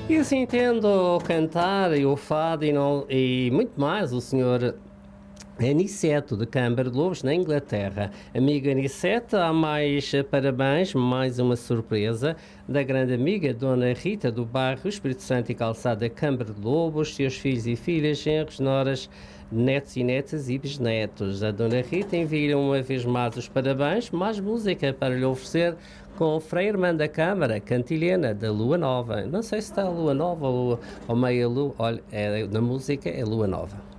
E assim tendo cantar e o fado e muito mais o senhor Aniceto de Câmara de Lobos, na Inglaterra. Amiga Aniceto, há mais parabéns, mais uma surpresa da grande amiga Dona Rita do bairro Espírito Santo e Calçada Câmara de Lobos, seus filhos e filhas, genros, noras, netos e netas e bisnetos. A Dona Rita envia uma vez mais os parabéns, mais música para lhe oferecer com o Frei Irmã da Câmara, Cantilena, da Lua Nova. Não sei se está a Lua Nova ou meia Lua, olha, na música é Lua Nova.